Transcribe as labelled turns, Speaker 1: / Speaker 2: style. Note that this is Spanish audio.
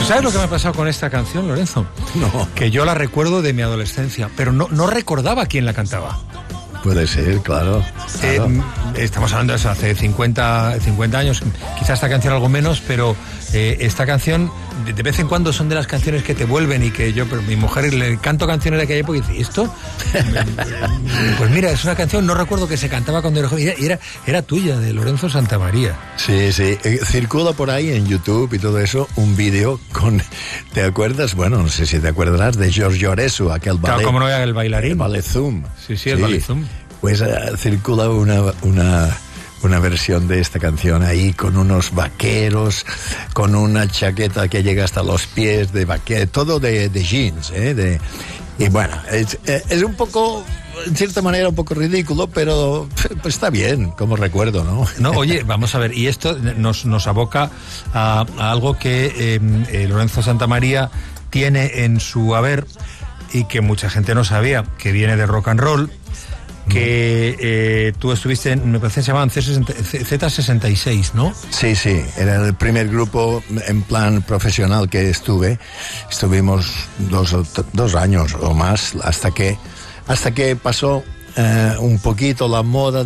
Speaker 1: ¿Sabes lo que me ha pasado con esta canción, Lorenzo?
Speaker 2: No.
Speaker 1: Que yo la recuerdo de mi adolescencia, pero no recordaba quién la cantaba.
Speaker 2: Puede ser, claro.
Speaker 1: Estamos hablando de eso hace 50 años, quizás esta canción algo menos, pero esta canción de vez en cuando son de las canciones que te vuelven y que pero mi mujer le canto canciones de aquella época y dice, ¿y esto? Pues mira, es una canción, no recuerdo que se cantaba cuando era joven, y era tuya, de Lorenzo Santamaría.
Speaker 2: Sí, circula por ahí en YouTube y todo eso un vídeo con, ¿te acuerdas? Bueno, no sé si te acordarás de Giorgio Aresu, aquel ballet.
Speaker 1: Claro, como no era el bailarín.
Speaker 2: El ballet Zoom.
Speaker 1: Sí, el ballet Zoom.
Speaker 2: Pues circula una versión de esta canción ahí con unos vaqueros, con una chaqueta que llega hasta los pies de vaquero, todo de jeans, y bueno, es un poco, en cierta manera, un poco ridículo, pero pues está bien, como recuerdo, ¿no?
Speaker 1: No, oye, vamos a ver, y esto nos aboca a algo que Lorenzo Santamaría tiene en su haber y que mucha gente no sabía, que viene de rock and roll, que tú estuviste me parece que se llamaban Z66, ¿no?
Speaker 2: Sí, era el primer grupo en plan profesional que estuvimos 2 años o más hasta que pasó un poquito la moda